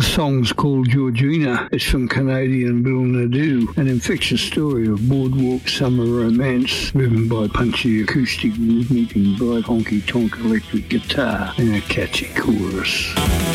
The song's called Georgina. It's from Canadian Bill Nadeau, an infectious story of boardwalk summer romance driven by punchy acoustic rhythmic and bright honky-tonk electric guitar and a catchy chorus.